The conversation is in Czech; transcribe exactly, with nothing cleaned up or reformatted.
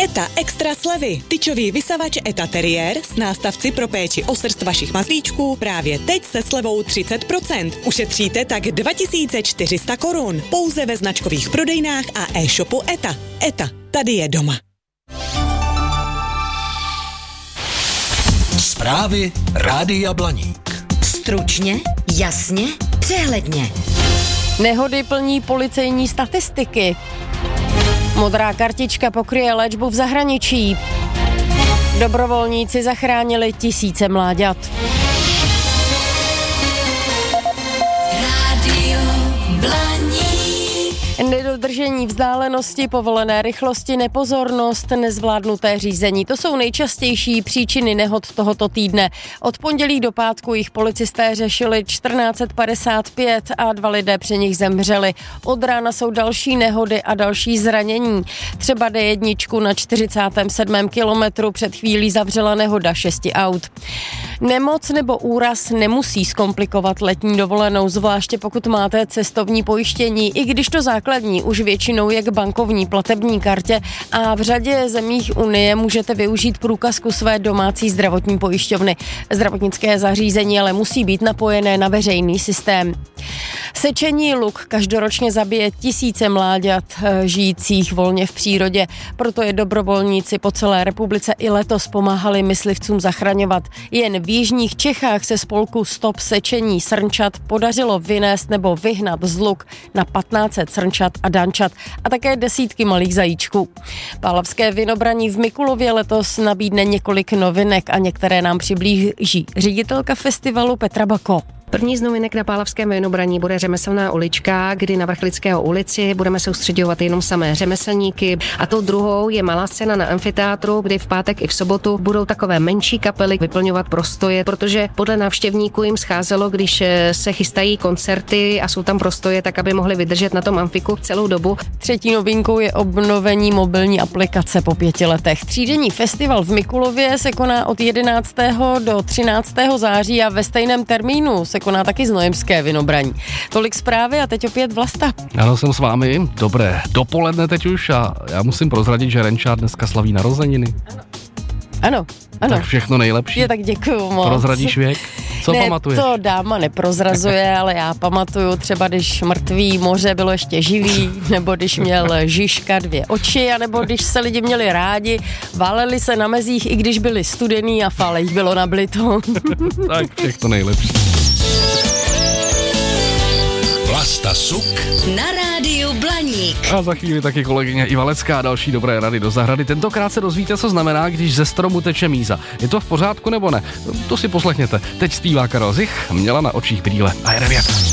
ETA extra slevy. Tyčový vysavač ETA Terrier s nástavci pro péči o srst vašich mazlíčků právě teď se slevou třicet procent. Ušetříte tak dva tisíce čtyři sta korun. Pouze ve značkových prodejnách a e-shopu ETA. ETA, tady je doma. Zprávy Rádia Blaník. Stručně, jasně, přehledně. Nehody plní policejní statistiky. Modrá kartička pokryje léčbu v zahraničí. Dobrovolníci zachránili tisíce mláďat. Rádio Blaník. Nedodržení vzdálenosti, povolené rychlosti, nepozornost, nezvládnuté řízení. To jsou nejčastější příčiny nehod tohoto týdne. Od pondělí do pátku jich policisté řešili čtrnáct set padesát pět a dva lidé při nich zemřeli. Od rána jsou další nehody a další zranění. Třeba D jedna na čtyřicátém sedmém kilometru před chvílí zavřela nehoda šesti aut. Nemoc nebo úraz nemusí zkomplikovat letní dovolenou, zvláště pokud máte cestovní pojištění, i když to základní už většinou je k bankovní platební kartě a v řadě zemích Unie můžete využít průkazku své domácí zdravotní pojišťovny. Zdravotnické zařízení ale musí být napojené na veřejný systém. Sečení luk každoročně zabije tisíce mláďat žijících volně v přírodě, proto je dobrovolníci po celé republice i letos pomáhali myslivcům zachraňovat. Jen v jižních Čechách se spolku Stop sečení srnčat podařilo vynést nebo vyhnat z luk na patnáct set srnčat a dančat a také desítky malých zajíčků. Pálavské vinobraní v Mikulově letos nabídne několik novinek a některé nám přiblíží ředitelka festivalu Petra Bako. První z novinek na Pálavském vinobraní bude řemeslná ulička, kdy na Vrchlického ulici budeme soustředovat jenom samé řemeslníky. A tou druhou je malá scéna na amfiteátru, kdy v pátek i v sobotu budou takové menší kapely vyplňovat prostoje, protože podle návštěvníků jim scházelo, když se chystají koncerty a jsou tam prostoje, tak aby mohli vydržet na tom amfiku celou dobu. Třetí novinkou je obnovení mobilní aplikace po pěti letech. Třídenní festival v Mikulově se koná od jedenáctého do třináctého září a ve stejném termínu se koná taky znojemské vinobraní. Tolik zprávy a teď opět Vlasta. Ano, jsem s vámi. Dobré dopoledne teď už a já musím prozradit, že Renčár dneska slaví narozeniny. Ano. Ano, ano. Tak všechno nejlepší. Je, tak děkuju moc. Prozradíš věk? Co ne, pamatuješ? To dáma neprozrazuje, ale já pamatuju třeba, když mrtvý moře bylo ještě živý, nebo když měl Žižka dvě oči, anebo když se lidi měli rádi, váleli se na mezích, i když byli studený a fále jich bylo nablito. Tak všechno nejlepší. Vlasta Suk Na rádiu Blaník. A za chvíli taky kolegyně Iva Lecká a další dobré rady do zahrady. Tentokrát se dozvíte, co znamená, když ze stromu teče míza. Je to v pořádku nebo ne? To si poslechněte. Teď zpívá Karel Zich, měla na očích brýle. A je devět.